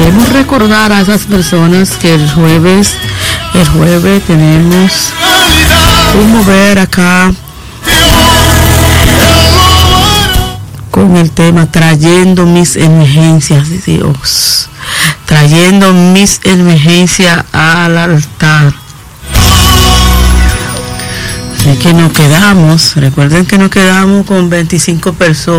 queremos recordar a esas personas que el jueves tenemos un mover acá con el tema trayendo mis emergencias, Dios, trayendo mis emergencias al altar. Así que nos quedamos, recuerden que nos quedamos con 24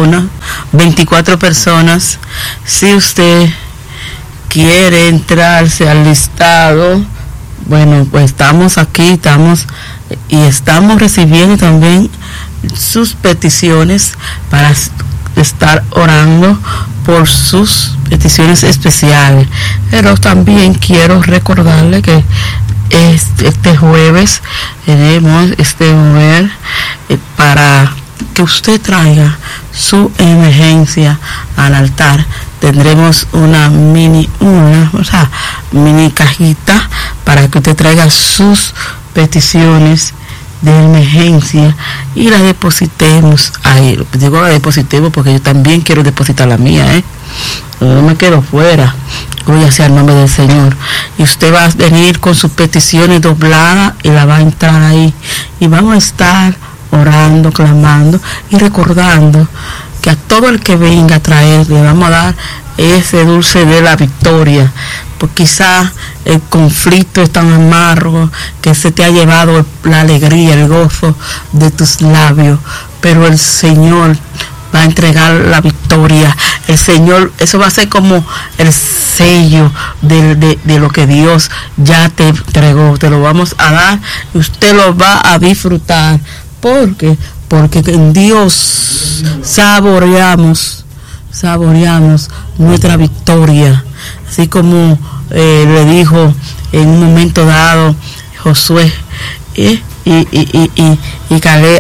personas. Si usted quiere entrarse al listado, bueno, pues estamos aquí, estamos recibiendo también sus peticiones para estar orando por sus peticiones especiales. Pero también quiero recordarle que este jueves tenemos este mover para que usted traiga su emergencia al altar. Tendremos una mini cajita para que usted traiga sus peticiones de emergencia y la depositemos ahí. Digo la depositemos porque yo también quiero depositar la mía, no me quedo fuera. Gloria sea el nombre del Señor. Y usted va a venir con sus peticiones dobladas y la va a entrar ahí. Y vamos a estar orando, clamando y recordando que a todo el que venga a traer le vamos a dar ese dulce de la victoria. Porque quizá el conflicto es tan amargo que se te ha llevado la alegría, el gozo de tus labios. Pero el Señor va a entregar la victoria. El Señor, eso va a ser como el sello de lo que Dios ya te entregó. Te lo vamos a dar y usted lo va a disfrutar. Porque en Dios saboreamos nuestra victoria. Así como le dijo en un momento dado Josué y Caleb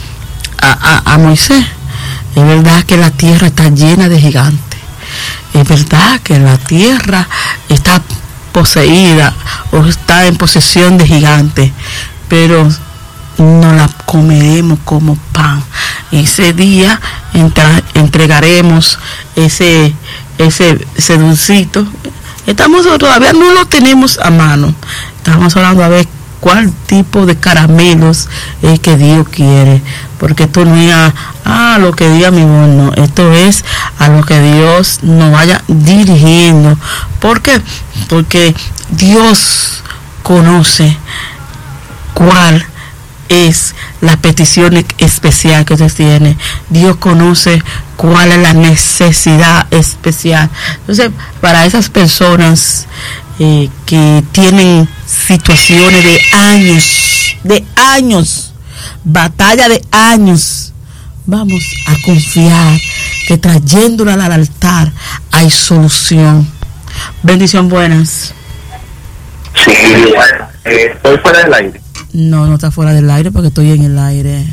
a Moisés. Es verdad que la tierra está llena de gigantes. Es verdad que la tierra está poseída o está en posesión de gigantes. Pero no la comeremos como pan. Ese día entregaremos ese dulcito. Todavía no lo tenemos a mano. Estamos hablando a ver cuál tipo de caramelos es que Dios quiere, porque esto no es a lo que diga mi voz, no, esto es a lo que Dios nos vaya dirigiendo. ¿Por qué? Porque Dios conoce cuál es la petición especial que usted tiene. Dios conoce cuál es la necesidad especial. Entonces, para esas personas que tienen situaciones de años, batalla de años, vamos a confiar que trayéndola al altar hay solución. Bendición, buenas. Sí, estoy fuera del aire. No está fuera del aire porque estoy en el aire.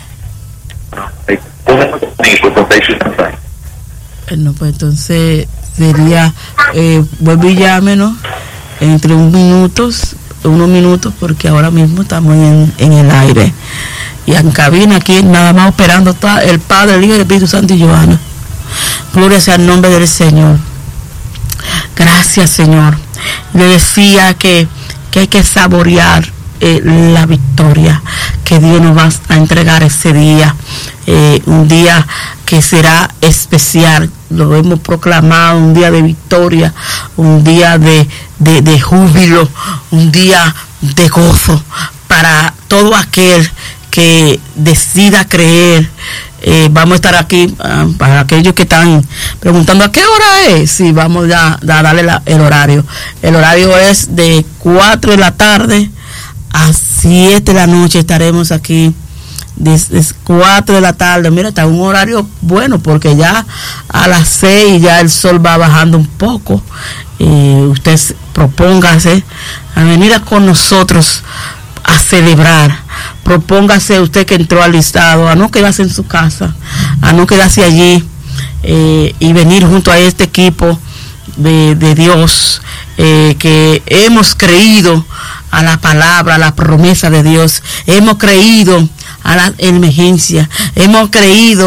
No, pues entonces sería vuelve y llámenos entre unos minutos porque ahora mismo estamos en el aire y en cabina aquí nada más operando está el Padre, el Hijo y el Espíritu Santo y Johanna. Gloria sea el nombre del Señor. Gracias, Señor. Le decía que hay que saborear la victoria que Dios nos va a entregar ese día, un día que será especial. Lo hemos proclamado, un día de victoria, un día de júbilo, un día de gozo para todo aquel que decida creer. Vamos a estar aquí para aquellos que están preguntando ¿a qué hora es? Sí, vamos ya a darle el horario. El horario es de 4 de la tarde a 7 de la noche. Estaremos aquí desde 4 de la tarde. Mira, está un horario bueno porque ya a las 6 ya el sol va bajando un poco. Usted propóngase a venir con nosotros a celebrar. Propóngase usted que entró al listado a no quedarse en su casa, a no quedarse allí y venir junto a este equipo de Dios que hemos creído a la palabra, a la promesa de Dios, hemos creído a la emergencia, hemos creído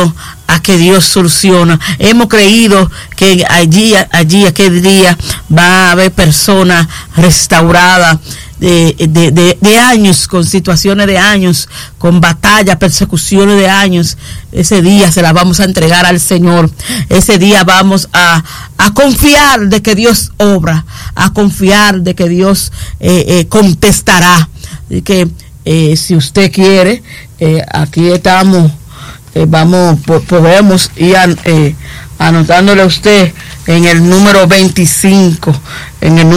a que Dios soluciona. Hemos creído que allí aquel día va a haber personas restauradas de años, con situaciones de años, con batallas, persecuciones de años. Ese día se la vamos a entregar al Señor. Ese día vamos a confiar de que Dios obra, a confiar de que Dios contestará. Y que si usted quiere, aquí estamos, podemos ir anotándole a usted en el número 25, el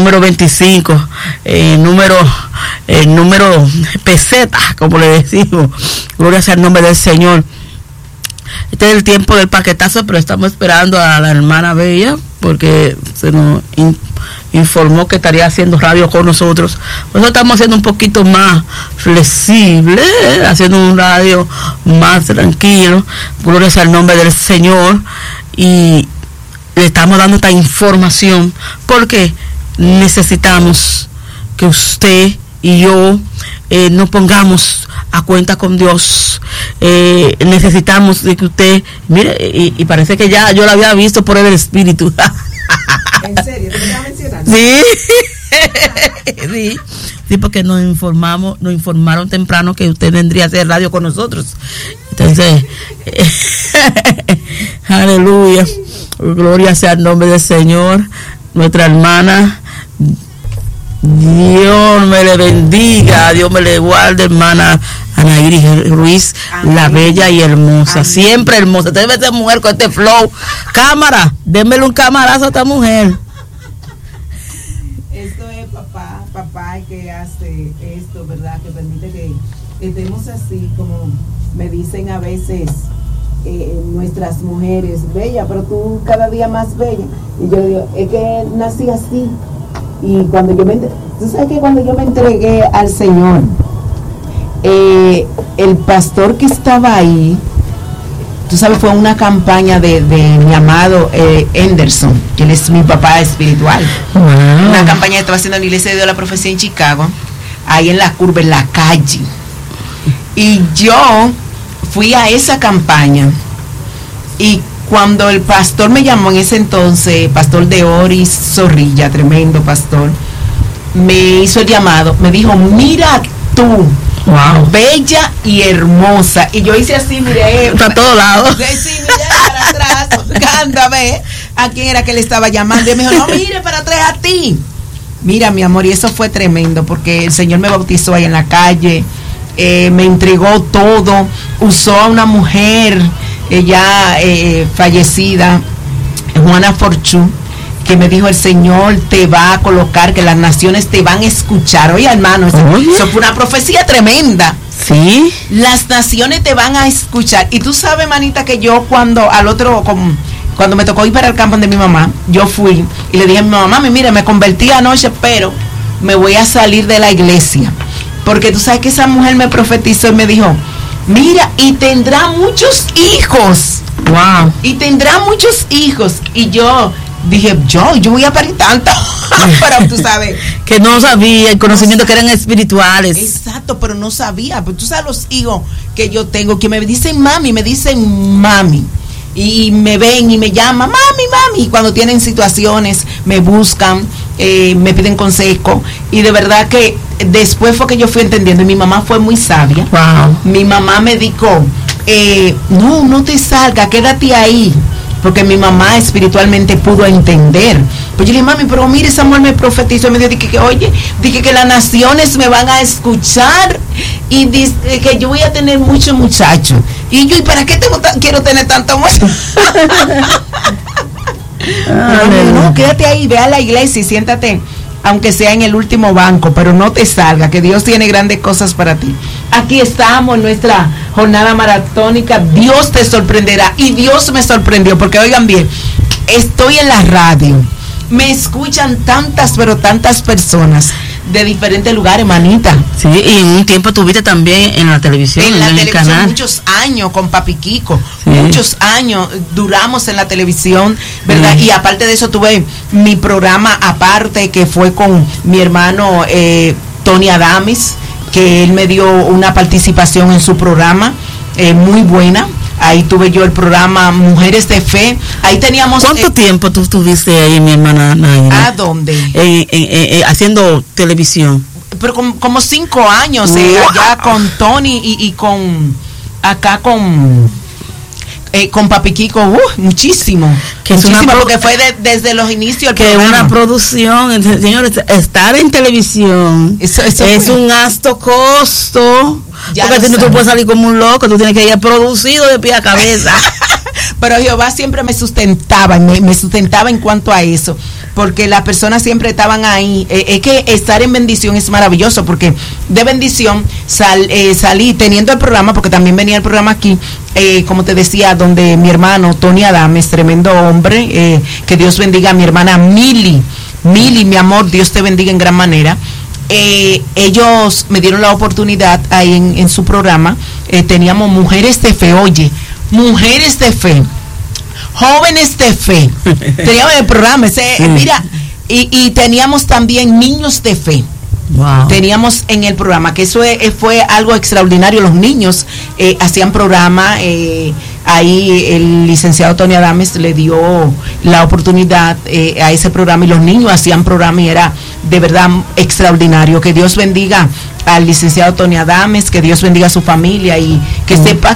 número peseta, como le decimos. Gloria sea el nombre del Señor. Este es el tiempo del paquetazo, pero estamos esperando a la hermana Bella, porque se nos informó que estaría haciendo radio con nosotros. Nosotros estamos haciendo un poquito más flexible, haciendo un radio más tranquilo. Gloria sea el nombre del Señor. Y le estamos dando esta información porque necesitamos que usted y yo nos pongamos a cuenta con Dios. Necesitamos de que usted, mire, y parece que ya yo lo había visto por el Espíritu. ¿En serio? ¿Te estaba mencionando? Sí. Sí, porque nos informaron temprano que usted vendría a hacer radio con nosotros. Entonces, aleluya. Gloria sea el nombre del Señor. Nuestra hermana, Dios me le bendiga, Dios me le guarde, hermana Ana Iris Ruiz, amén. La bella y hermosa, amén. Siempre hermosa. Usted debe ser mujer con este flow. Cámara, démele un camarazo a esta mujer. Esto es papá que hace esto, ¿verdad? Que permite que estemos así, como me dicen a veces nuestras mujeres, bella, pero tú cada día más bella. Y yo digo, es que nací así. Y cuando tú sabes que cuando yo me entregué al Señor, el pastor que estaba ahí, tú sabes, fue una campaña de mi amado Henderson, que él es mi papá espiritual. Wow. Una campaña que estaba haciendo en la Iglesia de Dios de la Profecía en Chicago, ahí en la curva, en la calle. Y yo fui a esa campaña, y cuando el pastor me llamó en ese entonces, pastor de Oris Zorrilla, tremendo pastor, me hizo el llamado, me dijo, mira tú, wow, bella y hermosa. Y yo hice así, miré para todos lados. Sí, miré para atrás, cándame a quién era que le estaba llamando. Y me dijo, no, mire para atrás a ti. Mira, mi amor, y eso fue tremendo, porque el Señor me bautizó ahí en la calle, me entregó todo, usó a una mujer ya fallecida, Juana Forchú, que me dijo, el Señor te va a colocar, que las naciones te van a escuchar. Oye, hermano, eso fue una profecía tremenda. Sí. Las naciones te van a escuchar. Y tú sabes, manita, que yo cuando me tocó ir para el campo de mi mamá, yo fui y le dije a mi mamá, mire, me convertí anoche, pero me voy a salir de la iglesia. Porque tú sabes que esa mujer me profetizó y me dijo, mira, y tendrá muchos hijos. Wow. Y tendrá muchos hijos. Y yo dije, yo voy a parir tanto. Pero tú sabes que no sabía el conocimiento, que eran espirituales. Exacto, pero no sabía. Pero tú sabes los hijos que yo tengo, que me dicen mami. Y me ven y me llaman, mami. Y cuando tienen situaciones, me buscan, me piden consejo. Y de verdad que después fue que yo fui entendiendo. Y mi mamá fue muy sabia. Wow. Mi mamá me dijo, no te salgas, quédate ahí. Porque mi mamá espiritualmente pudo entender. Pues yo le dije, mami, pero mire, Samuel me profetizó y me dijo, dije que las naciones me van a escuchar y dice que yo voy a tener muchos muchachos. Y yo, ¿y para qué quiero tener tantos muchachos? No, quédate ahí, ve a la iglesia y siéntate, aunque sea en el último banco, pero no te salga, que Dios tiene grandes cosas para ti. Aquí estamos en nuestra jornada maratónica. Dios te sorprenderá, y Dios me sorprendió, porque oigan bien, estoy en la radio, me escuchan tantas personas de diferentes lugares, manita. Sí, y en un tiempo tuviste también en la televisión, en la televisión, canal. Muchos años con Papi Kiko, sí. Muchos años duramos en la televisión, ¿verdad? Y aparte de eso tuve mi programa aparte, que fue con mi hermano Tony Adamis, que él me dio una participación en su programa muy buena. ahí tuve yo el programa Mujeres de Fe, ahí teníamos... ¿Cuánto tiempo tú estuviste ahí, mi hermana Naina? ¿A dónde? Haciendo televisión. Pero como 5 años, allá con Tony y con... acá con Papi Kiko, muchísimo. Muchísimo, porque fue desde los inicios. Que una producción, señores, estar en televisión eso es un alto costo. Porque no tú puedes salir como un loco, tú tienes que ir producido de pie a cabeza. Pero Jehová siempre me sustentaba, me sustentaba en cuanto a eso, porque las personas siempre estaban ahí. Es que estar en bendición es maravilloso, porque de bendición salí teniendo el programa, porque también venía el programa aquí, como te decía, donde mi hermano Tony Adames, tremendo hombre, que Dios bendiga a mi hermana Mili, mi amor, Dios te bendiga en gran manera. Ellos me dieron la oportunidad ahí en su programa. Teníamos Mujeres de Fe, oye, Mujeres de Fe, Jóvenes de Fe, teníamos el programa mira, y teníamos también Niños de Fe. Wow. Teníamos en el programa, que eso fue algo extraordinario. Los niños hacían programa, ahí el licenciado Tony Adames le dio la oportunidad a ese programa, y los niños hacían programa, y era de verdad extraordinario. Que Dios bendiga al licenciado Tony Adames, que Dios bendiga a su familia, y que sepa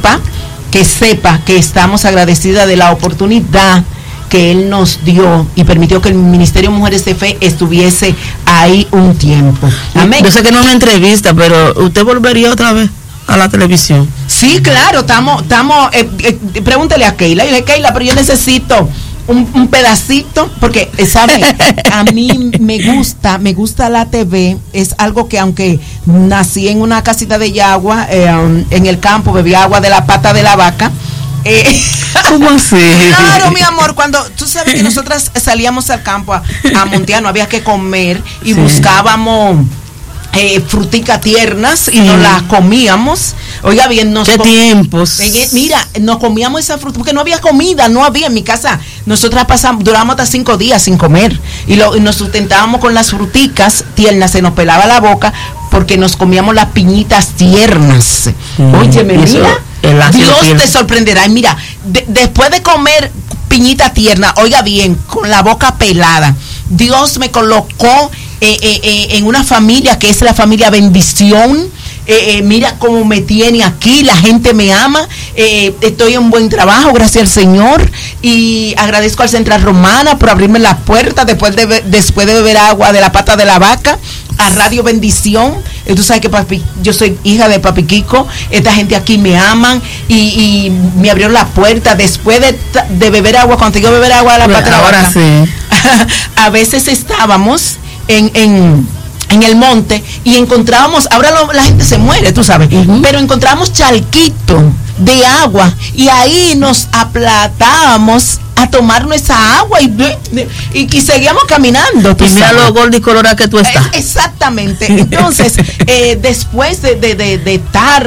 que estamos agradecidas de la oportunidad que él nos dio y permitió que el Ministerio Mujeres de Fe estuviese ahí un tiempo. Amén. Yo sé que no es una entrevista, pero ¿usted volvería otra vez a la televisión? Sí, claro, estamos pregúntele a Keila. Yo le dije, Keila, pero yo necesito un pedacito, porque, ¿sabe? A mí me gusta la TV. Es algo que, aunque nací en una casita de yagua, en el campo, bebía agua de la pata de la vaca. ¿Cómo así? Claro, mi amor, cuando tú sabes que nosotras salíamos al campo a montear, no había que comer, y buscábamos fruticas tiernas y nos las comíamos. Oiga bien, ¿qué tiempos? Mira, nos comíamos esa fruta porque no había comida, no había en mi casa. Nosotras durábamos hasta 5 días sin comer, y nos sustentábamos con las fruticas tiernas. Se nos pelaba la boca porque nos comíamos las piñitas tiernas. Óyeme, mira, Dios te sorprenderá. Y mira, después de comer piñita tierna, oiga bien, con la boca pelada, Dios me colocó en una familia que es la familia Bendición. Mira cómo me tiene aquí, la gente me ama, estoy en buen trabajo, gracias al Señor, y agradezco al Central Romana por abrirme las puertas después de beber agua de la pata de la vaca, a Radio Bendición. Tú sabes que yo soy hija de Papi Kiko, esta gente aquí me aman, y me abrieron la puerta después de beber agua, cuando yo beber agua de la pata de la vaca. Sí. A veces estábamos en el monte y encontrábamos, ahora la gente se muere, tú sabes, pero encontrábamos charquito de agua, y ahí nos aplatábamos a tomar nuestra agua, y seguíamos caminando. Y mira lo gordo y colorado que tú estás. Exactamente. Entonces, después de estar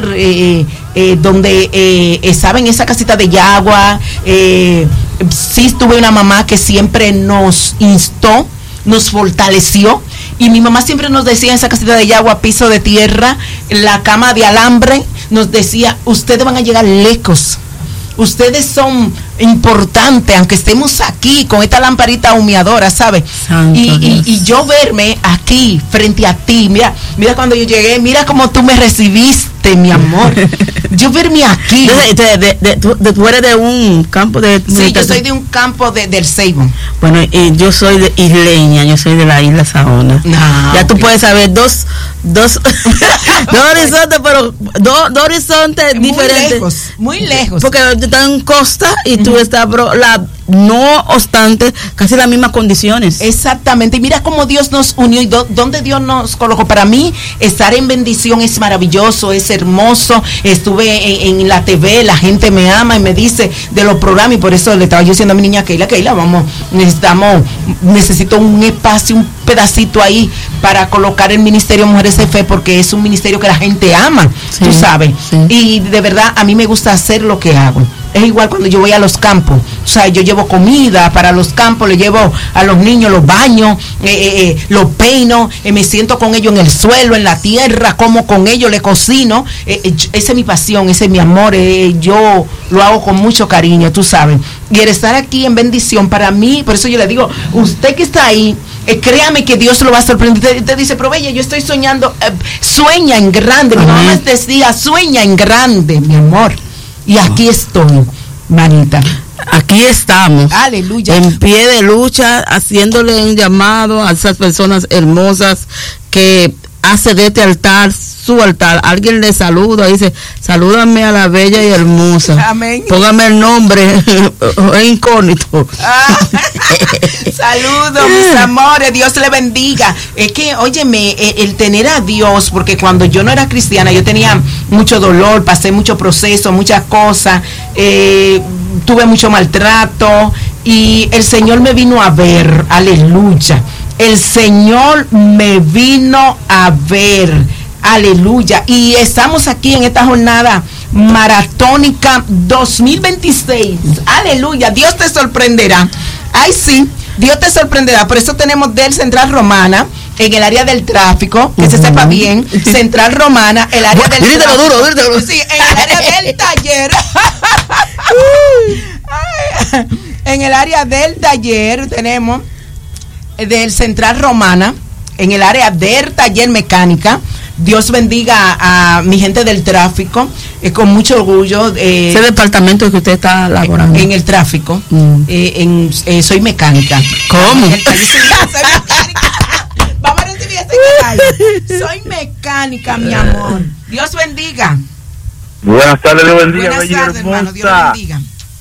donde estaba en esa casita de yagua, sí tuve una mamá que siempre nos instó, nos fortaleció. Y mi mamá siempre nos decía, en esa casita de yagua, piso de tierra, la cama de alambre, nos decía, ustedes van a llegar lejos, ustedes son importantes, aunque estemos aquí con esta lamparita humeadora, ¿sabes? Y yo verme aquí frente a ti, mira cuando yo llegué, mira cómo tú me recibiste, mi amor. Yo verme aquí. Tú eres de un campo de... Sí, yo soy de un campo del Seibo. Bueno, y yo soy de isleña, yo soy de la isla Saona. Ya tú puedes saber dos horizontes, pero dos horizontes diferentes. Muy lejos. Porque yo estoy en costa y tú estás, pero no obstante, casi las mismas condiciones. Exactamente. Y mira cómo Dios nos unió y dónde Dios nos colocó. Para mí, estar en bendición es maravilloso, es hermoso. Estuve en la TV, la gente me ama y me dice de los programas, y por eso le estaba yo diciendo a mi niña Keila, necesito un espacio, un pedacito ahí para colocar el Ministerio Mujeres de Fe, porque es un ministerio que la gente ama, tú sabes. Sí. Y de verdad, a mí me gusta hacer lo que hago. Es igual cuando yo voy a los campos, o sea, yo llevo comida para los campos, le llevo a los niños los baños, los peino, me siento con ellos en el suelo, en la tierra, como con ellos, le cocino. Esa es mi pasión, ese es mi amor, yo lo hago con mucho cariño, tú sabes. Y el estar aquí en bendición para mí, por eso yo le digo, usted que está ahí, créame que Dios lo va a sorprender. Te dice, pero bella, yo estoy soñando, sueña en grande. Mi mamá me decía, sueña en grande, mi amor. Y aquí estoy, manita. Aquí estamos. Aleluya. En pie de lucha, haciéndole un llamado a esas personas hermosas que hace de este altar su altar. Alguien le saluda, dice, salúdame a la bella y hermosa. Amén. Póngame el nombre, es incógnito. Saludos, mis amores, Dios le bendiga. Es que, óyeme, el tener a Dios, porque cuando yo no era cristiana, yo tenía mucho dolor, pasé mucho proceso, muchas cosas, tuve mucho maltrato, y el Señor me vino a ver, aleluya. El Señor me vino a ver, aleluya. Y estamos aquí en esta jornada maratónica 2026, aleluya. Dios te sorprenderá. Ay, sí, Dios te sorprenderá. Por eso tenemos del Central Romana, en el área del tráfico, que se sepa bien, Central Romana, el área del tráfico. Duro. Sí, en el área del taller. En el área del taller tenemos del Central Romana, en el área del taller mecánica. Dios bendiga a mi gente del tráfico, con mucho orgullo. Ese departamento que usted está laborando. En el tráfico, soy mecánica. ¿Cómo? Soy mecánica. Vamos a recibir este detalle. Soy mecánica, mi amor. Dios bendiga. Buenas tardes, Dios bendiga. Buenas tardes, hermano. Dios le bendiga.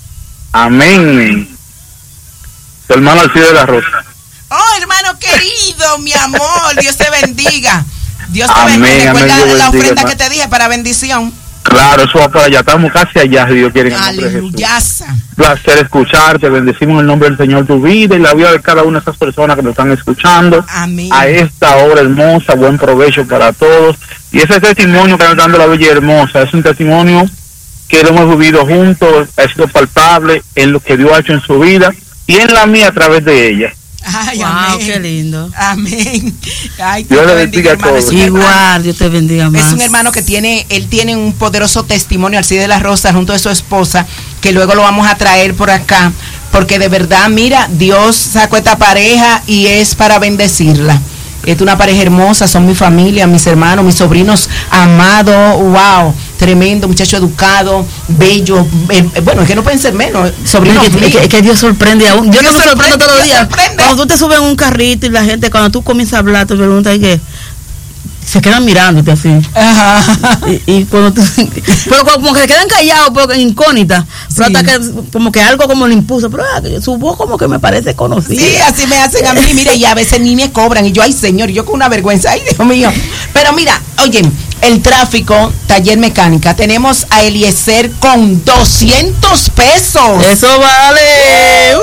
Amén. Tu hermano Alcides de la Rosa. Oh, hermano querido, mi amor, Dios te bendiga. Dios te Amén, bendiga. Recuerda amén, la ofrenda hermano. que te dije para bendición. Claro, eso va para allá. Estamos casi allá, si Dios quiere. Aleluya. Placer escucharte. Bendecimos en el nombre del Señor tu vida y la vida de cada una de esas personas que nos están escuchando. Amén. A esta hora hermosa, buen provecho para todos. Y ese testimonio que nos está dando la bella y hermosa es un testimonio que lo hemos vivido juntos, ha sido palpable en lo que Dios ha hecho en su vida y en la mía a través de ella. Ay, wow, amén. qué lindo. Amén. Ay, Dios le bendiga a todos. Igual, Dios te bendiga más. Es un hermano que él tiene un poderoso testimonio, Alcides de la Rosa, junto a su esposa, que luego lo vamos a traer por acá, porque de verdad, mira, Dios sacó esta pareja y es para bendecirla. Es una pareja hermosa, son mi familia, mis hermanos, mis sobrinos amados, wow, tremendo, muchacho educado, bello, bueno, es que no pueden ser menos, sobrinos. Es que Dios sorprende aún. Yo no me sorprendo todos los días. Sorprende. Cuando tú te subes en un carrito y la gente, cuando tú comienzas a hablar, te preguntan que se quedan mirándote así. Ajá. Y cuando tú, pero como que se quedan callados, porque incógnitas. Pero Sí. hasta que como que algo como le impuso, pero su voz como que me parece conocida. Sí, así me hacen a mí, mire, y a veces ni me cobran, y yo, ay señor, yo con una vergüenza, ay Dios mío. Pero mira, oye, el tráfico, taller mecánica, tenemos a Eliezer con 200 pesos. Eso vale.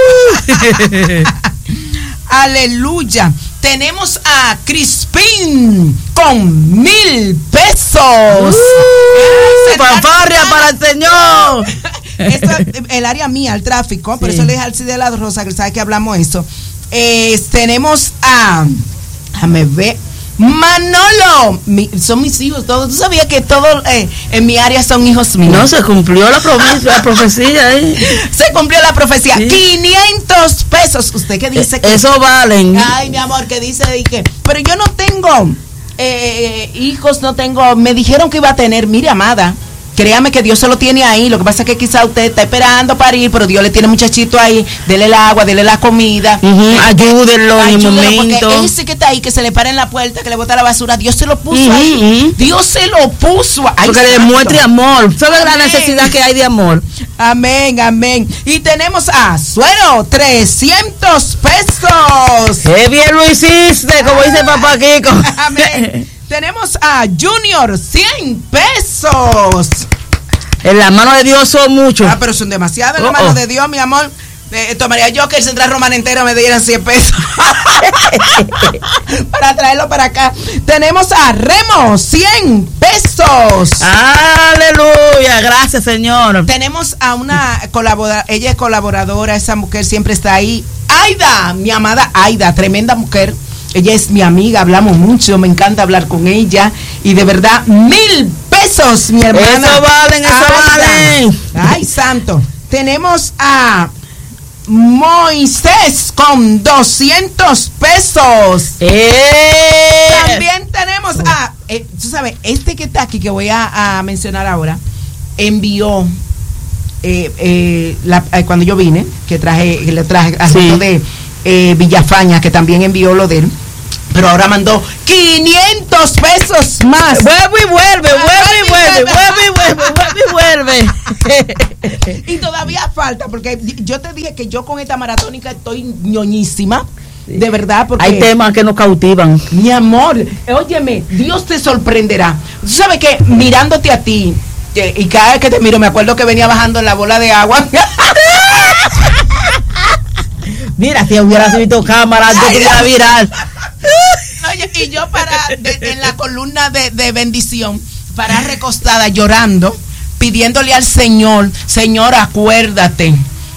Aleluya. Tenemos a Crispín con 1,000 pesos. Fanfarria para el Señor. Esto es el área mía, el tráfico, por Sí. eso le dije al Alcides de la Rosa, que sabe que hablamos eso. Tenemos déjame ver, Manolo, son mis hijos todos. ¿Tú sabías que todos en mi área son hijos míos? No, se cumplió la profecía ahí. Se cumplió la profecía. Sí. 500 pesos. ¿Usted qué dice? Eso valen. Ay, mi amor, que dice de que, pero yo no tengo hijos, no tengo, me dijeron que iba a tener, mire, amada, créame que Dios se lo tiene ahí. Lo que pasa es que quizá usted está esperando parir, pero Dios le tiene muchachito ahí. Dele el agua, dele la comida. Ayúdenlo en el momento. Porque ese que está ahí, que se le para en la puerta, que le bota la basura, Dios se lo puso ahí. Dios se lo puso ahí. Porque le demuestre amor. ¿Sabe la necesidad que hay de amor? Amén, amén. Y tenemos a Suero, 300 pesos. ¡Qué bien lo hiciste! Como dice papá Kiko. Amén. Tenemos a Junior, 100 pesos. En la mano de Dios son muchos. Pero son demasiados en la mano de Dios, mi amor. Tomaría yo que el Central Romana entero me dieran 100 pesos para traerlo para acá. Tenemos a Remo, 100 pesos. Aleluya, gracias, Señor. Tenemos a una colaboradora, ella es colaboradora, esa mujer siempre está ahí. Aida, mi amada Aida, tremenda mujer. Ella es mi amiga, hablamos mucho, me encanta hablar con ella. Y de verdad, 1,000 pesos, mi hermana. Eso valen. Ay, santo. Tenemos a Moisés con 200 pesos. También tenemos a, tú sabes, este que está aquí, que voy a mencionar ahora, envió, cuando yo vine, le traje asunto de Villafaña, que también envió lo de él. Pero ahora mandó 500 pesos más. Vuelve y vuelve. Y todavía falta, porque yo te dije que yo con esta maratónica estoy ñoñísima. Sí. De verdad, porque hay temas que nos cautivan. Mi amor, óyeme, Dios te sorprenderá. Tú sabes que mirándote a ti, y cada vez que te miro, me acuerdo que venía bajando en la bola de agua. Mira, si hubieras visto cámara, yo quería viral. Oye, y yo en la columna de bendición, para recostada llorando, pidiéndole al Señor, Señor, acuérdate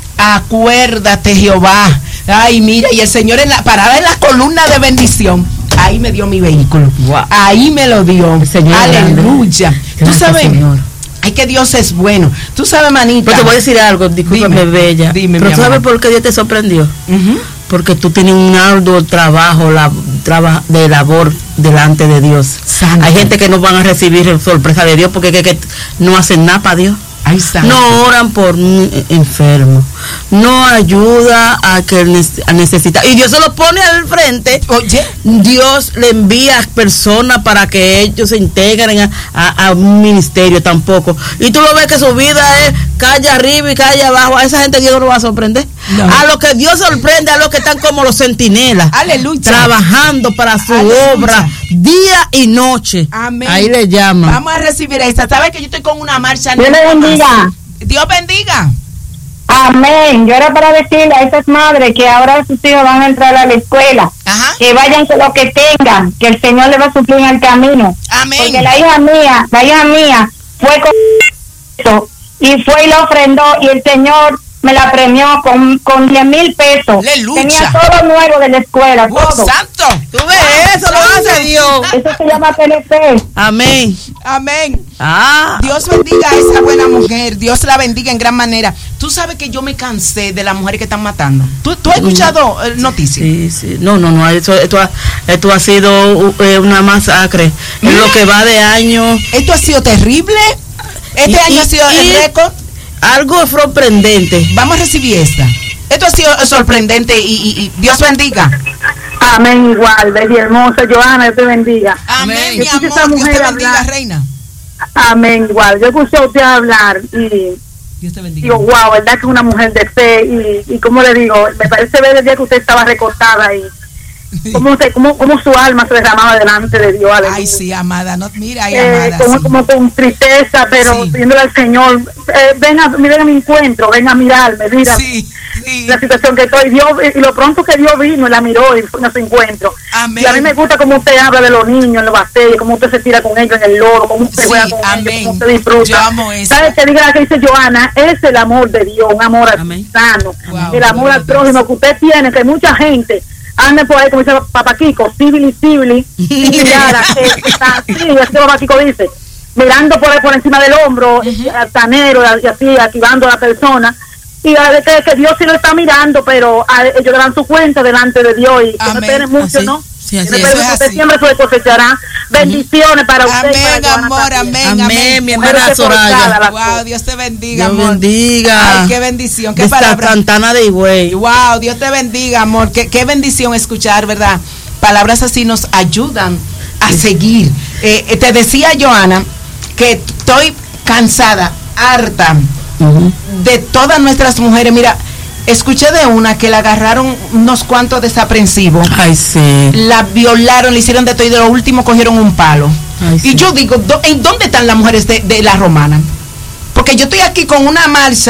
Jehová. Ay, mira, y el Señor parada en la columna de bendición, ahí me dio mi vehículo. Wow. Ahí me lo dio. Señor, aleluya. Tú sabes, Señor. Ay, que Dios es bueno. Tú sabes, manita. Pero te voy a decir algo, discúlpame, bella. Dime, pero ¿tú sabes por qué Dios te sorprendió? Porque tú tienes un arduo trabajo de labor delante de Dios. Santo. Hay gente que no van a recibir sorpresa de Dios porque que no hacen nada para Dios. Ay, no oran por un enfermo, no ayuda a que necesita, y Dios se lo pone al frente. Oye, Dios le envía personas para que ellos se integren a un ministerio tampoco, y tú lo ves que su vida es calle arriba y calle abajo. A esa gente Dios no lo va a sorprender. No. A los que Dios sorprende, a los que están como los centinelas, aleluya, trabajando para su obra día y noche. Amén. Ahí le llaman. Vamos a recibir esta. Sabes que yo estoy con una marcha. Dios le bendiga. Dios bendiga. Amén. Yo era para decirle a esas madres que ahora sus hijos van a entrar a la escuela. Ajá. Que vayan con lo que tengan, que el Señor le va a suplir en el camino. Amén. Porque la hija mía fue con eso y fue y lo ofrendó, y el Señor me la premió con 10,000 pesos. Aleluya. Tenía todo nuevo de la escuela, todo. Santo. Tú ves, eso lo hace Dios. Eso se llama PNP. Amén. Amén. Dios bendiga a esa buena mujer. Dios la bendiga en gran manera. Tú sabes que yo me cansé de las mujeres que están matando. ¿Tú has escuchado noticias? Sí. No. Esto ha sido una masacre. En lo que va de año. Esto ha sido terrible. Este año ha sido el récord. Algo sorprendente. Vamos a recibir esta. Esto ha sido sorprendente y Dios bendiga. Amén, igual, baby hermosa, Joana, Dios te bendiga. Amén, mi amor, Dios te bendiga, reina. Amén, igual. Yo escuché a usted hablar y Dios te bendiga. Digo, wow, verdad que es una mujer de fe y como le digo, me parece ver el día que usted estaba recostada y cómo su alma se derramaba delante de Dios. Ay, sí, amada, no, mira, ay, amada. Como con tristeza, pero pidiéndole al Señor, ven a mi encuentro, ven a mirarme, mira la situación que estoy. Dios, y lo pronto que Dios vino y la miró y fue a su encuentro. Amén. Y a mí me gusta cómo usted habla de los niños en los baseos, cómo usted se tira con ellos en el loro, cómo usted juega con ellos, cómo usted disfruta. Yo amo eso. ¿Sabes qué diga que dice Joana? Es el amor de Dios, un amor sano, el amor al prójimo que usted tiene, que mucha gente ande por ahí, como dice Papá Kiko, civil, mirada, así, Papá Kiko dice, mirando por encima del hombro, altanero, y así, activando a la persona, y que Dios sí lo está mirando, pero ellos le dan su cuenta delante de Dios, y que no esperen mucho, ¿no? Sí, así es. Siempre se cosechará. Bendiciones para usted. Amén, amor, amén. Mi hermana Soraya. Wow, Dios te bendiga, Dios amor. bendiga. Ay, qué bendición, qué palabra. Santana de Higüey. Wow, Dios te bendiga, amor. Qué bendición escuchar, ¿verdad? Palabras así nos ayudan a seguir. Te decía, Joana, que estoy cansada, harta de todas nuestras mujeres. Mira, escuché de una que la agarraron unos cuantos desaprensivos. Ay, sí. La violaron, le hicieron de todo y de lo último cogieron un palo. Ay, sí. Y yo digo, ¿en dónde están las mujeres de la romana? Porque yo estoy aquí con una marcha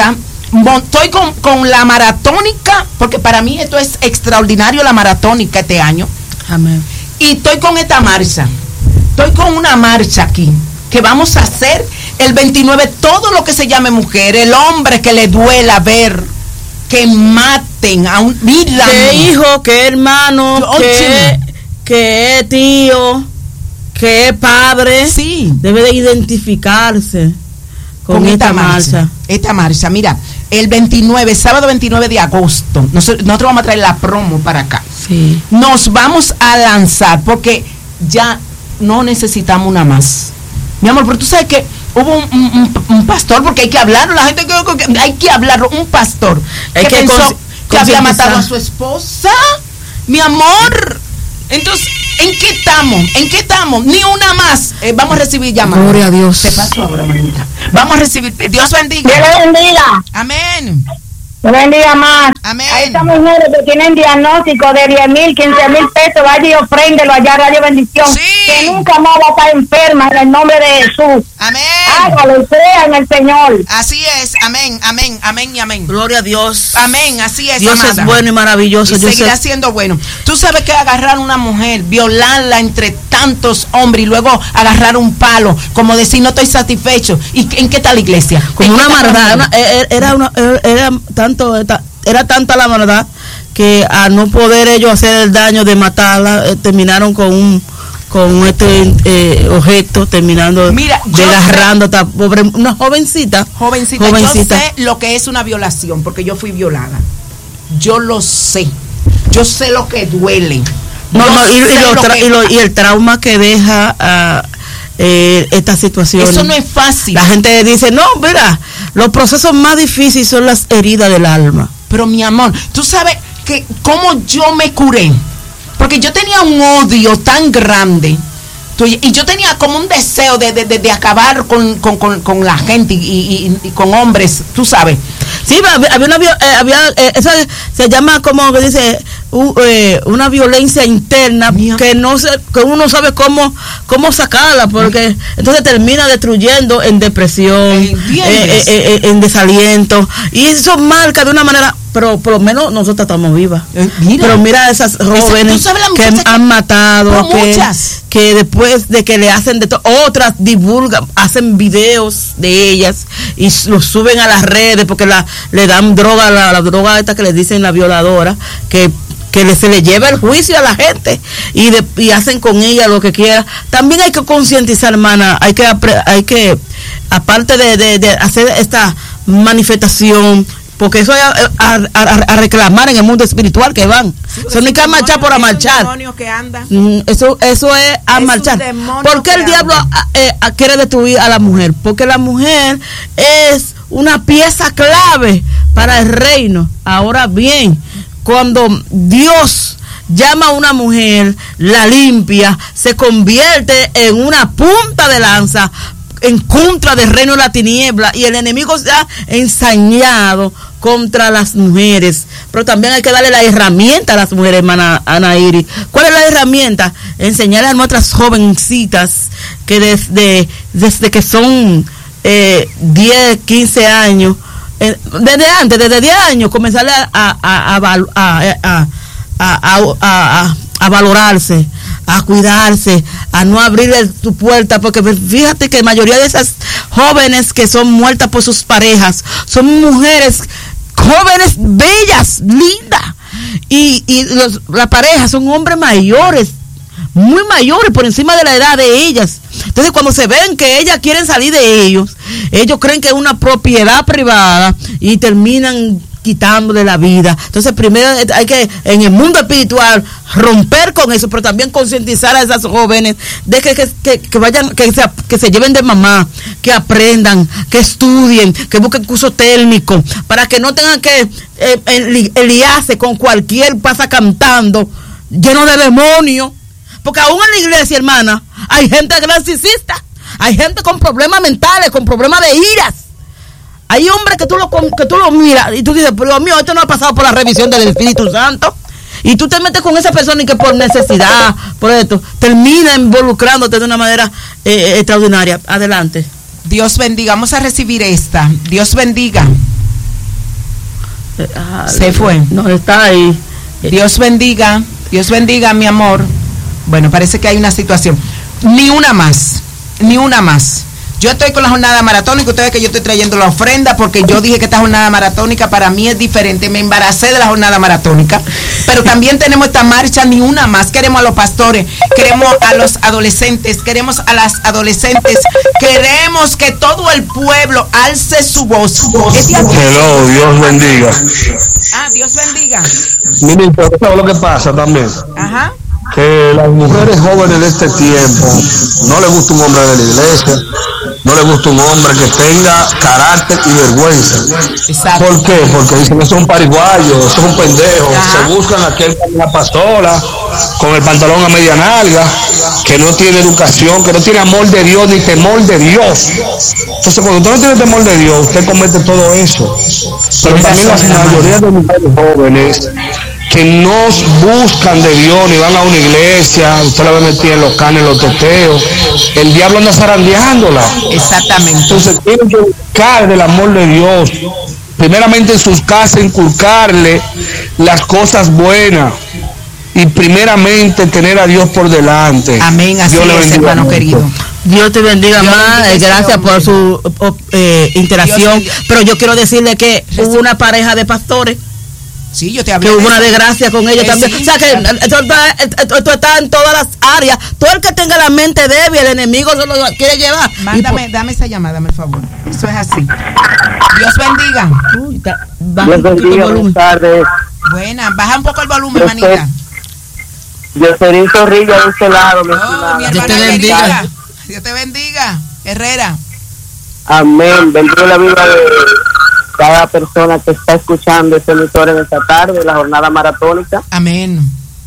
estoy con la maratónica, porque para mí esto es extraordinario, la maratónica este año. Amén. Y estoy con esta marcha. Estoy con una marcha aquí, que vamos a hacer el 29, todo lo que se llame mujer, el hombre que le duela ver que maten a un... Mira, que hijo, que hermano, que tío, que padre, sí, debe de identificarse con esta marcha. Esta marcha, mira, el 29, sábado 29 de agosto, nosotros vamos a traer la promo para acá. Sí. Nos vamos a lanzar, porque ya no necesitamos una más. Mi amor, pero tú sabes que hubo un pastor, porque hay que hablarlo, la gente hay que hablarlo, un pastor que pensó que había matado a su esposa, mi amor. Entonces, ¿en qué estamos? Ni una más. Vamos a recibir llamadas. Gloria a Dios. Te paso ahora, manita. Vamos a recibir. Dios bendiga. Dios le bendiga. Amén. Dios bendiga más. Amén. A estas mujeres que tienen diagnóstico de 10,000, 15,000 pesos, vaya y ofréndelo allá a Radio Bendición. Sí. Que nunca más va a estar enferma en el nombre de Jesús. Amén. Hágalo y crea en el Señor. Así es. Amén, amén, amén y amén. Gloria a Dios. Amén, así es. Dios amada. es bueno y maravilloso. Y seguirá siendo bueno. Tú sabes que agarrar a una mujer, violarla entre tantos hombres y luego agarrar un palo, como decir no estoy satisfecho. ¿Y en qué está la iglesia? Como una maldad. Era tanta la maldad que al no poder ellos hacer el daño de matarla, terminaron con este objeto, terminando desgarrando a esta pobre, una jovencita. Yo sé lo que es una violación, porque yo fui violada. Yo lo sé. Yo sé lo que duele. Y el trauma que deja esta situación. Eso no es fácil. La gente dice, no, mira, los procesos más difíciles son las heridas del alma. Pero mi amor, tú sabes que cómo yo me curé, porque yo tenía un odio tan grande y yo tenía como un deseo de acabar con la gente y con hombres, tú sabes. Sí, eso se llama, como que dice, una violencia interna que uno no sabe cómo sacarla, porque entonces termina destruyendo en depresión, en desaliento, y eso marca de una manera, pero por lo menos nosotros estamos vivas. Pero mira esas jóvenes que han matado, que después de que le hacen de todo, otras divulgan, hacen videos de ellas y los suben a las redes porque le dan droga, la droga esta que les dicen la violadora, que se le lleva el juicio a la gente y hacen con ella lo que quiera. También hay que concientizar, hermana, hay que aparte de hacer esta manifestación, porque eso es a reclamar en el mundo espiritual que van. Sí, eso no hay que marchar por marchar. Eso es a marchar. ¿Por qué el diablo quiere destruir a la mujer? Porque la mujer es una pieza clave para el reino. Ahora bien, cuando Dios llama a una mujer, la limpia, se convierte en una punta de lanza en contra del reino de la tiniebla, y el enemigo se ha ensañado contra las mujeres. Pero también hay que darle la herramienta a las mujeres, hermana Ana Iris. ¿Cuál es la herramienta? Enseñarle a nuestras jovencitas que desde que son 10, 15 años, desde 10 años, comenzarle a valorarse, a cuidarse, a no abrirle su puerta, porque fíjate que la mayoría de esas jóvenes que son muertas por sus parejas son mujeres jóvenes, bellas, lindas, y la pareja son hombres mayores, muy mayores, por encima de la edad de ellas. Entonces, cuando se ven que ellas quieren salir de ellos creen que es una propiedad privada y terminan quitándole la vida. Entonces, primero hay que, en el mundo espiritual, romper con eso, pero también concientizar a esas jóvenes de que vayan, que se lleven de mamá, que aprendan, que estudien, que busquen curso técnico, para que no tengan que liarse con cualquier pasa cantando lleno de demonios. Porque aún en la iglesia, hermana, hay gente narcisista, hay gente con problemas mentales, con problemas de iras. Hay hombres que tú lo miras y tú dices, pero Dios mío, esto no ha pasado por la revisión del Espíritu Santo. Y tú te metes con esa persona y que por necesidad, por esto, termina involucrándote de una manera extraordinaria. Adelante. Dios bendiga. Vamos a recibir esta. Dios bendiga. Se fue. No, está ahí. Dios bendiga, mi amor. Bueno, parece que hay una situación. Ni una más. Yo estoy con la jornada maratónica, ustedes que yo estoy trayendo la ofrenda porque yo dije que esta jornada maratónica para mí es diferente, me embaracé de la jornada maratónica, pero también tenemos esta marcha Ni Una Más. Queremos a los pastores, queremos a los adolescentes, queremos a las adolescentes, queremos que todo el pueblo alce su voz. Hello, Dios bendiga. Dios bendiga. Miren, pero ¿sabes lo que pasa también? Ajá. Que las mujeres jóvenes de este tiempo no les gusta un hombre de la iglesia, no les gusta un hombre que tenga carácter y vergüenza. Exacto. ¿Por qué? Porque dicen que son pariguayos, son pendejos. Se buscan aquel con la pastola, con el pantalón a media nalga, que no tiene educación, que no tiene amor de Dios ni temor de Dios. Entonces, cuando usted no tiene temor de Dios, usted comete todo eso. Pero también la mayoría de mujeres jóvenes que no buscan de Dios ni van a una iglesia, usted la ve metida en los canes, en los teteos, el diablo anda zarandeándola. Exactamente. Entonces tienen que buscar del amor de Dios, primeramente en sus casas, inculcarle las cosas buenas y primeramente tener a Dios por delante. Amén, así es, hermano querido. Dios te bendiga más, gracias por su interacción, pero yo quiero decirle que hubo una pareja de pastores. Sí, yo te hablé. Que hubo una desgracia con ellos también. Sí, o sea que esto está en todas las áreas. Todo el que tenga la mente débil, el enemigo se lo quiere llevar. Dame esa llamada, dame el favor. Eso es así. Dios bendiga. Dios bendiga, buenas tardes. Buena, baja un poco el volumen, manita. Dios Zorrilla de este lado, mi hermana. Dios te bendiga. Dios te bendiga, Herrera. Amén. Bendiga la vida de cada persona que está escuchando este emisor en esta tarde, la jornada maratónica. Amén.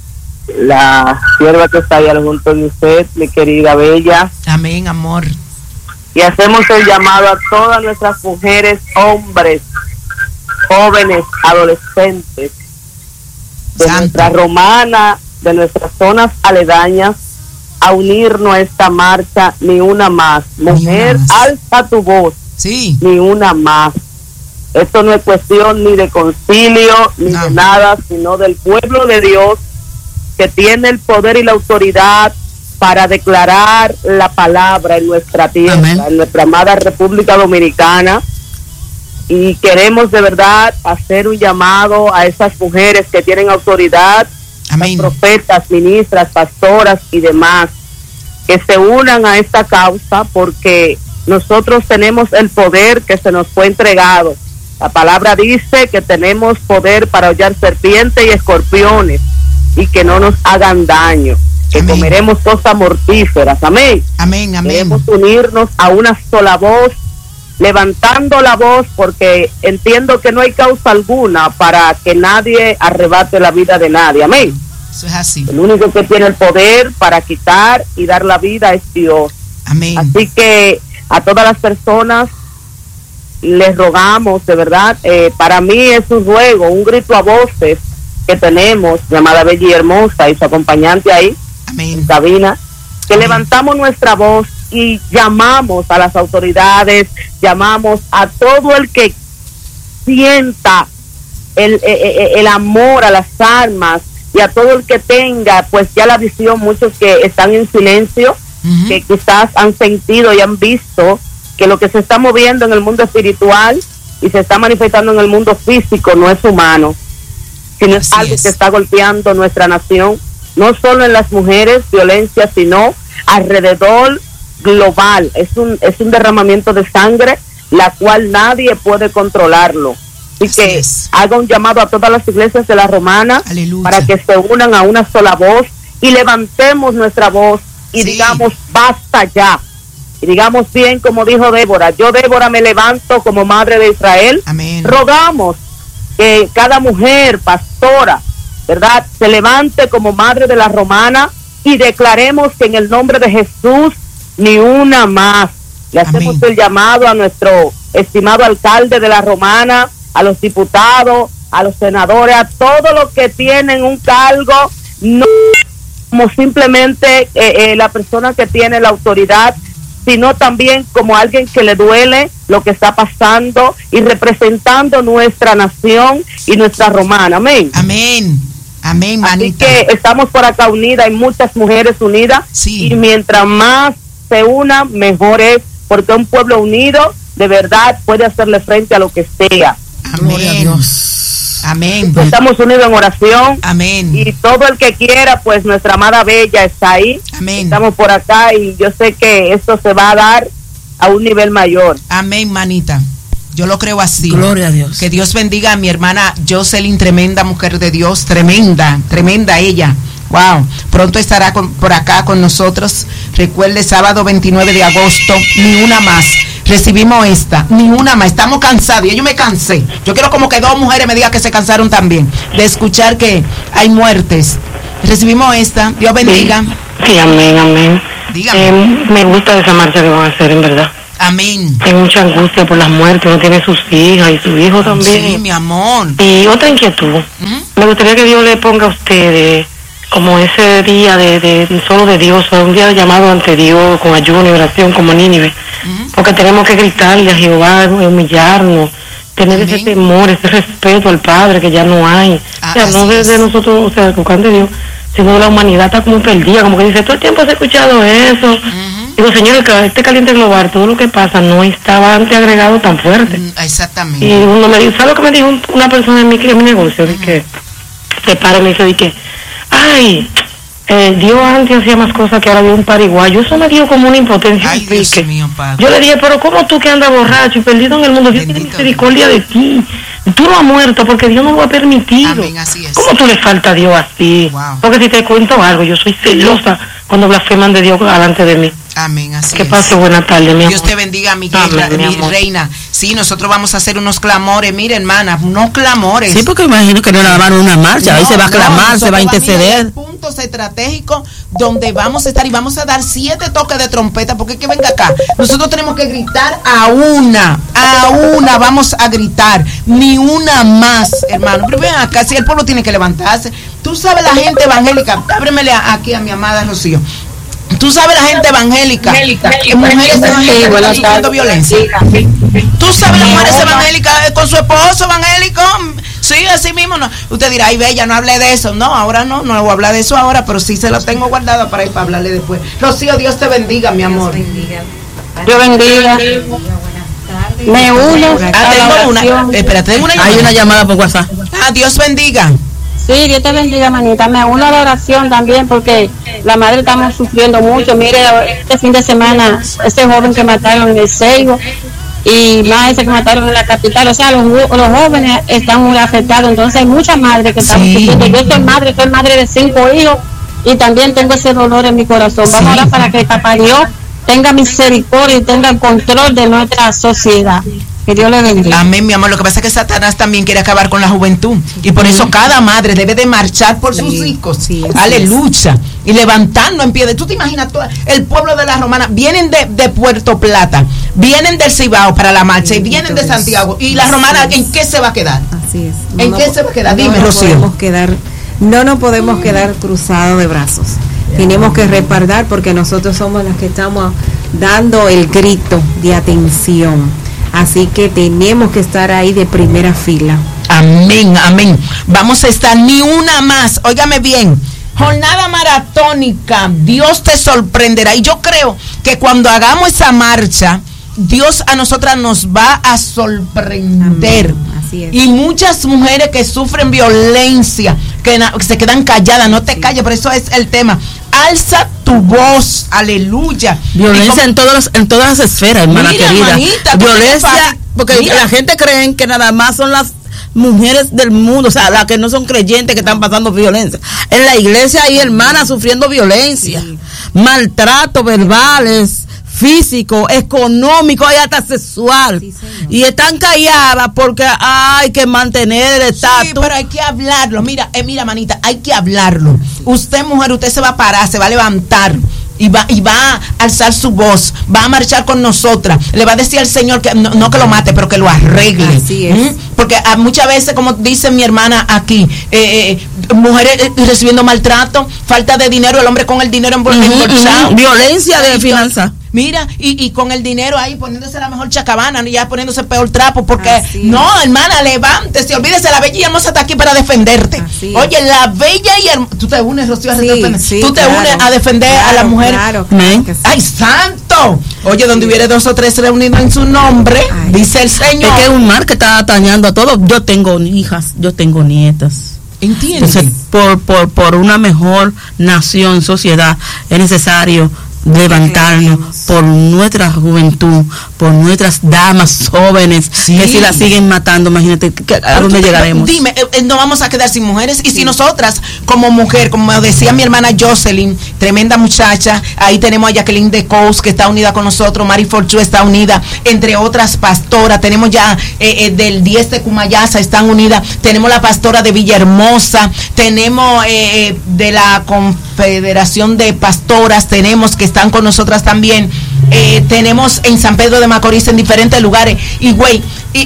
La sierva que está ahí junto de usted, mi querida Bella. Amén, amor. Y hacemos el llamado a todas nuestras mujeres, hombres, jóvenes, adolescentes, de nuestra romana, de nuestras zonas aledañas, a unirnos a esta marcha Ni Una Más. Mujer, alza tu voz. Sí. Ni una más. Esto no es cuestión ni de concilio, ni de nada, sino del pueblo de Dios que tiene el poder y la autoridad para declarar la palabra en nuestra tierra, amén, en nuestra amada República Dominicana. Y queremos de verdad hacer un llamado a esas mujeres que tienen autoridad, amén, profetas, ministras, pastoras y demás, que se unan a esta causa, porque nosotros tenemos el poder que se nos fue entregado. La palabra dice que tenemos poder para hollar serpientes y escorpiones y que no nos hagan daño, que amén, comeremos cosas mortíferas. Amén. Amén, amén. Queremos unirnos a una sola voz, levantando la voz, porque entiendo que no hay causa alguna para que nadie arrebate la vida de nadie. Amén. Eso es así. El único que tiene el poder para quitar y dar la vida es Dios. Amén. Así que a todas las personas les rogamos, de verdad, para mí es un ruego, un grito a voces que tenemos, llamada Bella y Hermosa y su acompañante ahí, amén, en cabina, que amén, levantamos nuestra voz y llamamos a las autoridades, llamamos a todo el que sienta el amor a las armas y a todo el que tenga pues ya la visión, muchos que están en silencio, que quizás han sentido y han visto que lo que se está moviendo en el mundo espiritual y se está manifestando en el mundo físico no es humano, sino es algo que está golpeando nuestra nación, no solo en las mujeres, violencia, sino alrededor global. Es un derramamiento de sangre, la cual nadie puede controlarlo. Así que haga un llamado a todas las iglesias de la Romana, aleluya, para que se unan a una sola voz y levantemos nuestra voz y digamos basta ya. Y digamos bien como dijo Débora, yo Débora me levanto como madre de Israel. Amén. Rogamos que cada mujer, pastora, ¿verdad?, se levante como madre de la Romana y declaremos que en el nombre de Jesús ni una más. Le hacemos el llamado a nuestro estimado alcalde de la Romana, a los diputados, a los senadores, a todos los que tienen un cargo, no como simplemente la persona que tiene la autoridad, sino también como alguien que le duele lo que está pasando y representando nuestra nación y nuestra romana. Amén. Amén. Amén, manita. Así que estamos por acá unidas, hay muchas mujeres unidas, sí. Y mientras más se una, mejor es, porque un pueblo unido de verdad puede hacerle frente a lo que sea. Amén. Amén. Estamos unidos en oración. Amén. Y todo el que quiera, pues nuestra amada Bella está ahí. Amén. Estamos por acá y yo sé que esto se va a dar a un nivel mayor. Amén, manita. Yo lo creo así. Gloria a Dios. Que Dios bendiga a mi hermana Jocelyn, tremenda mujer de Dios, tremenda ella. Wow, pronto estará por acá con nosotros. Recuerde, sábado 29 de agosto, ni una más. Recibimos esta, ni una más. Estamos cansados y yo me cansé. Yo quiero como que 2 mujeres me digan que se cansaron también de escuchar que hay muertes. Recibimos esta, Dios bendiga. Sí, amén. Dígame. Me gusta esa marcha que van a hacer, en verdad. Amén. Hay mucha angustia por las muertes, uno tiene sus hijas y su hijo también. Sí, mi amor. Y otra inquietud, me gustaría que Dios le ponga a ustedes como ese día de solo de Dios, un día de llamado ante Dios, con ayuno y oración como Nínive, porque tenemos que gritarle a Jehová, humillarnos, tener ese temor, ese respeto al Padre que ya no hay, o sea, no desde nosotros, o sea, buscando de Dios, sino de la humanidad está como perdida, como que dice, todo el tiempo has escuchado eso. Digo, señor, este caliente global, todo lo que pasa no estaba antes agregado tan fuerte. Exactamente. Y uno me dijo, ¿sabes lo que me dijo una persona en mi negocio? De que se para y me dice, de que, ay, Dios antes hacía más cosas que ahora dio un pariguayo. Eso me dio como una impotencia. Ay, Dios mío, Padre. Yo le dije, pero ¿cómo tú que andas borracho y perdido en el mundo? Dios tiene misericordia de ti. Tú no has muerto porque Dios no lo ha permitido. Amén, así es. ¿Cómo tú le falta a Dios así? Wow. Porque si te cuento algo, yo soy celosa cuando blasfeman de Dios delante de mí. Amén, así que es. pase buena tarde, mi amor. Dios te bendiga, mi Amén, reina. Sí, nosotros vamos a hacer unos clamores, mire, hermana, unos clamores. Sí, porque imagino que no nada más una marcha, ahí se va a clamar, se va a interceder. Puntos estratégicos donde vamos a estar y vamos a dar 7 toques de trompeta, porque es que venga acá, nosotros tenemos que gritar a una, vamos a gritar, ni una más, hermano. Pero ven acá, si el pueblo tiene que levantarse. Tú sabes la gente evangélica, ábremele aquí a mi amada Rocío. Tú sabes la gente evangélica, mujeres evangélicas sufriendo violencia. Tú sabes las mujeres evangélicas con su esposo evangélico. Sí, así mismo. No. Usted dirá, ay, Bella, no hable de eso. No, ahora no voy a hablar de eso ahora, pero sí se lo tengo guardado para ir para hablarle después. Rocío, Dios te bendiga, mi amor. Dios bendiga. Me uno. Tengo una. Espérate, tengo una llamada. Hay una llamada por WhatsApp. Dios bendiga. Sí, Dios te bendiga, manita. Me uno a la oración también porque la madre estamos sufriendo mucho. Mire, este fin de semana, este joven que mataron en el Seibo y más ese que mataron en la capital, o sea, los jóvenes están muy afectados. Entonces hay muchas madres que están sufriendo. Yo soy madre de 5 hijos y también tengo ese dolor en mi corazón. Vamos a orar para que Papá Dios tenga misericordia y tenga el control de nuestra sociedad. Que Dios le bendiga. Amén, mi amor. Lo que pasa es que Satanás también quiere acabar con la juventud. Y por eso cada madre debe de marchar por sus hijos. Aleluya. Y levantarnos en pie. Tú te imaginas todo el pueblo de la Romana. Vienen de Puerto Plata. Vienen del Cibao para la marcha. Y vienen de Santiago. Y la Romana, ¿en qué se va a quedar? Así es. ¿En qué se va a quedar? Dime, Rocío. No nos podemos quedar cruzados de brazos. Tenemos que respaldar porque nosotros somos los que estamos dando el grito de atención. Así que tenemos que estar ahí de primera fila. Amén, amén. Vamos a estar ni una más. Óigame bien. Jornada maratónica. Dios te sorprenderá. Y yo creo que cuando hagamos esa marcha, Dios a nosotras nos va a sorprender. Amén. Así es. Y muchas mujeres que sufren violencia, que se quedan calladas, no te calles, por eso es el tema. Alza tu voz, aleluya. Violencia en todas las esferas, hermana querida. Hermanita, violencia, porque la gente cree que nada más son las mujeres del mundo, o sea, las que no son creyentes que están pasando violencia. En la iglesia hay hermanas sufriendo violencia, maltrato verbales, físico, económico y hasta sexual. Y están calladas porque hay que mantener el estatus. Sí, pero hay que hablarlo. Mira, manita, hay que hablarlo. Usted, mujer, usted se va a parar, se va a levantar. Y va a alzar su voz, va a marchar con nosotras, le va a decir al Señor que no que lo mate, pero que lo arregle. Así es. Porque muchas veces, como dice mi hermana aquí, mujeres recibiendo maltrato, falta de dinero, el hombre con el dinero embolsado, violencia de finanzas. Mira, y con el dinero ahí poniéndose la mejor chacabana, ya poniéndose peor trapo, porque no, hermana, levántese, olvídese, la bella y hermosa está aquí para defenderte. Así Oye, la bella y hermosa, tú te unes, Rocío, tú te unes a defender a la mujer. Claro, ¡ay, santo! Oye, donde hubiera 2 o 3 reunidos en su nombre, dice el Señor. Es que es un mal que está atañando a todos. Yo tengo hijas, yo tengo nietas. ¿Entiendes? Entonces, por una mejor nación, sociedad, es necesario levantarnos por nuestra juventud, por nuestras damas jóvenes, que si las siguen matando, imagínate a dónde llegaremos. Dime, no vamos a quedar sin mujeres, y si nosotras como mujer, como decía mi hermana Jocelyn, tremenda muchacha, ahí tenemos a Jacqueline de Cous, que está unida con nosotros, Mari Forchu está unida, entre otras pastoras, tenemos ya del 10 de Cumayasa están unidas, tenemos la pastora de Villahermosa, tenemos de la Confederación de Pastoras, tenemos que están con nosotras también, tenemos en San Pedro de Macorís, en diferentes lugares, y güey,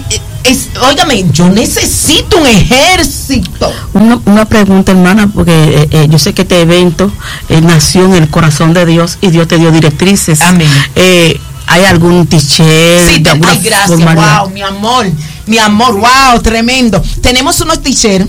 óigame, yo necesito un ejército. Una pregunta, hermana, porque yo sé que este evento nació en el corazón de Dios y Dios te dio directrices. Amén. ¿Hay algún t-shirt? Sí, ay, gracias, wow, mi amor, wow, tremendo. Tenemos unos t-shirts,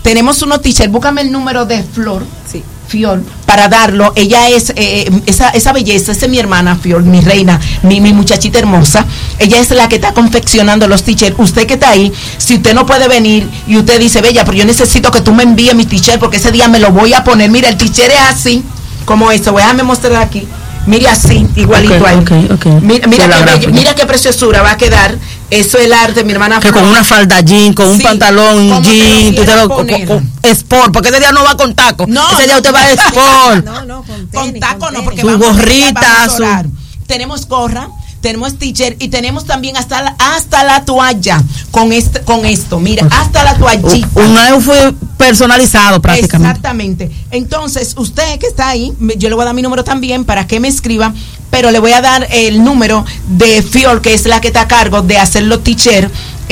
búscame el número de Flor. Sí. Fiol, para darlo. Ella es esa belleza, esa es mi hermana Fiol, mi reina, mi muchachita hermosa. Ella es la que está confeccionando los t-shirts. Usted que está ahí, si usted no puede venir y usted dice, bella, pero yo necesito que tú me envíes mi t-shirt porque ese día me lo voy a poner. Mira, el t-shirt es así, como esto. Déjame mostrar aquí. Mire así, igualito ahí. Okay. Mira qué preciosura va a quedar. Eso es el arte, mi hermana. Que con una falda jean, con un pantalón jean, con sport, porque ese día no va con taco. Ese día usted va a sport. Con taco no, porque su gorrita, tenemos gorra, tenemos t-shirt y tenemos también hasta la toalla con esto, mira, hasta la toallita. Un outfit personalizado prácticamente. Exactamente. Entonces, usted que está ahí, yo le voy a dar mi número también para que me escriba, pero le voy a dar el número de Fiol, que es la que está a cargo de hacer los t-shirts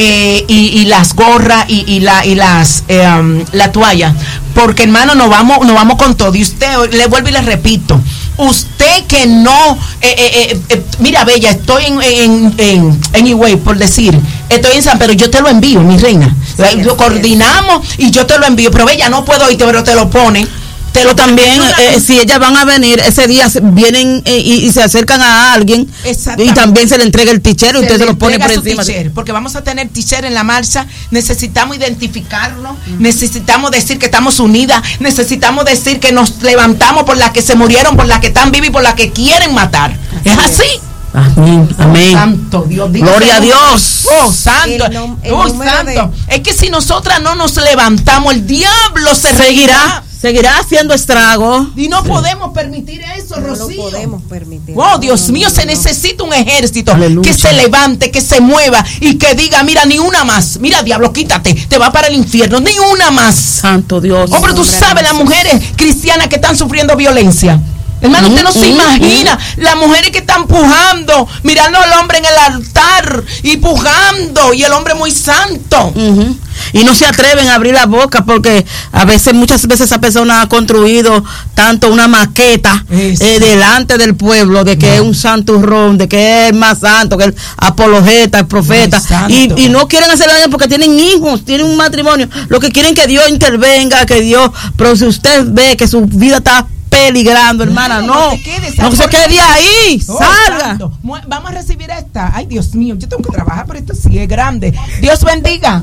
y las gorras y la toalla, porque hermano, nos vamos con todo. Y usted, le vuelvo y le repito, usted que no mira, bella, estoy en Higüey, por decir, estoy en San Pedro, yo te lo envío, mi reina. Sí, lo coordinamos y yo te lo envío, pero bella, no puedo irte, pero te lo pone. Pero también, si ellas van a venir ese día, vienen y se acercan a alguien y también se le entrega el t-shirt y usted se lo pone por encima. Porque vamos a tener t-shirt en la marcha, necesitamos identificarlo, necesitamos decir que estamos unidas, necesitamos decir que nos levantamos por las que se murieron, por las que están vivas y por las que quieren matar. ¿Es así? Amén, amén. Santo Dios, gloria a Dios. Oh, santo. Santo. Es que si nosotras no nos levantamos, el diablo seguirá haciendo estrago. Y no podemos permitir eso, Rocío. No podemos permitir. Oh, Dios mío, se necesita un ejército. Aleluya. Que se levante, que se mueva y que diga, mira, ni una más. Mira, diablo, quítate, te va para el infierno, ni una más. Santo Dios. Hombre, tú sabes, las mujeres cristianas que están sufriendo violencia. Hermano, usted no se imagina las mujeres que están pujando, mirando al hombre en el altar y pujando, y el hombre muy santo. Y no se atreven a abrir la boca porque muchas veces esa persona ha construido tanto una maqueta delante del pueblo de que es un santurrón, de que es más santo, que el apologeta, el profeta, y no quieren hacer daño porque tienen hijos, tienen un matrimonio. Lo que quieren es que Dios intervenga, pero si usted ve que su vida está peligrando, hermana, no se quede ahí, salga. Vamos a recibir esta. Ay, Dios mío, yo tengo que trabajar, pero esto sí es grande. Dios bendiga.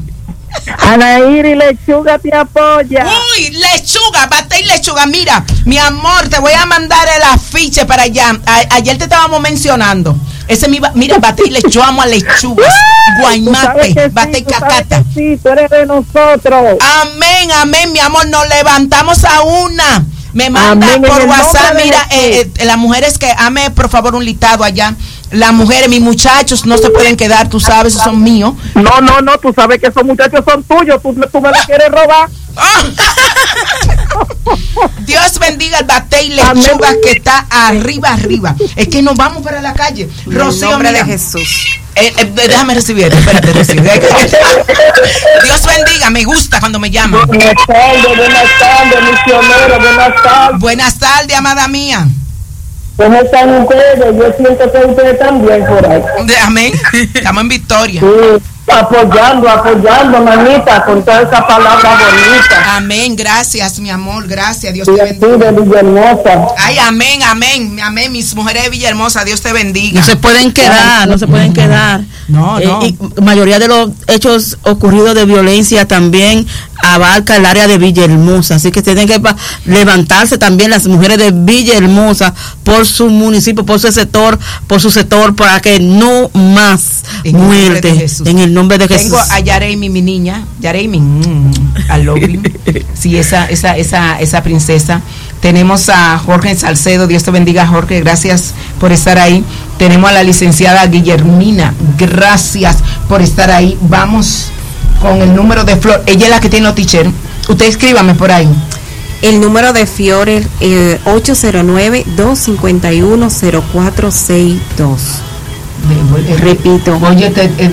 Anaíri Lechuga te apoya. Uy, lechuga, bate y lechuga. Mira, mi amor, te voy a mandar el afiche para allá. Ayer te estábamos mencionando. Mira, bate y lechuga, amo a lechugas. Guaymate, bate y cacata. Sí, tú eres de nosotros. Amén, amén, mi amor. Nos levantamos a una. Me manda por WhatsApp, mira, las mujeres que ame, por favor, un listado allá. Las mujeres, mis muchachos no se pueden quedar, tú sabes, son míos. No, tú sabes que esos muchachos son tuyos, tú me los quieres robar. Dios bendiga el bate y lechuga que está arriba. Es que nos vamos para la calle. Rocío, nombre de Jesús. Déjame recibir, espérate, Rocío. Dios bendiga, me gusta cuando me llaman. Buenas tardes, misionero, buenas tardes. Buenas tardes, amada mía. ¿Cómo están ustedes? Yo siento que ustedes también por ahí. Amén. Estamos en victoria. Sí, apoyando, mamita, con toda esa palabra bonita. Amén, gracias, mi amor, gracias, Dios te bendiga. Sí, de Villahermosa. Ay, amén, mis mujeres de Villahermosa, Dios te bendiga. No se pueden quedar. No. Y mayoría de los hechos ocurridos de violencia también abarca el área de Villahermosa, así que tienen que levantarse también las mujeres de Villahermosa por su municipio, por su sector, para que no más muerte en el nombre de Jesús. Tengo a Yareimi, mi niña, I love you. Sí, esa princesa. Tenemos a Jorge Salcedo, Dios te bendiga, Jorge, gracias por estar ahí. Tenemos a la licenciada Guillermina, gracias por estar ahí. Vamos con el número de Flor, ella es la que tiene los t-shirts. Usted escríbame por ahí. El número de Fiore, 809-251-0462. Repito. Oye,